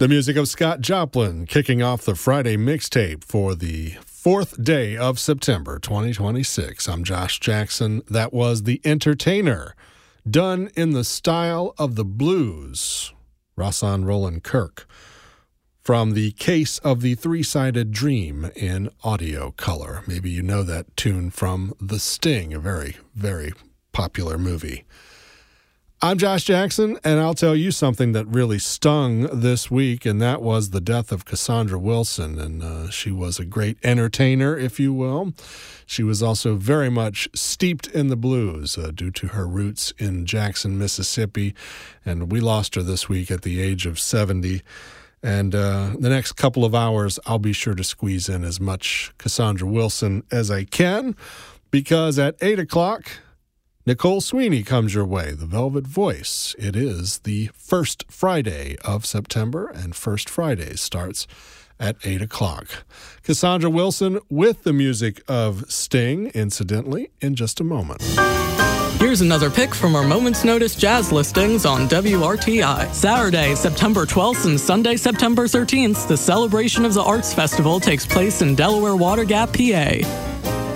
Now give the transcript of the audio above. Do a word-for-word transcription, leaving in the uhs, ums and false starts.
The music of Scott Joplin kicking off the Friday mixtape for the fourth day of September twenty twenty-six. I'm Josh Jackson. That was The Entertainer, done in the style of the blues. Rahsaan Roland Kirk from the Case of the Three-Sided Dream in audio color. Maybe you know that tune from The Sting, a very, very popular movie. I'm Josh Jackson, and I'll tell you something that really stung this week, and that was the death of Cassandra Wilson. And uh, she was a great entertainer, if you will. She was also very much steeped in the blues uh, due to her roots in Jackson, Mississippi. And we lost her this week at the age of seventy. And uh, the next couple of hours, I'll be sure to squeeze in as much Cassandra Wilson as I can, because at eight o'clock... Nicole Sweeney comes your way, the Velvet Voice. It is the first Friday of September, and First Friday starts at eight o'clock. Cassandra Wilson with the music of Sting, incidentally, in just a moment. Here's another pick from our Moment's Notice jazz listings on W R T I. Saturday, September twelfth and Sunday, September thirteenth, the Celebration of the Arts Festival takes place in Delaware Water Gap, P A.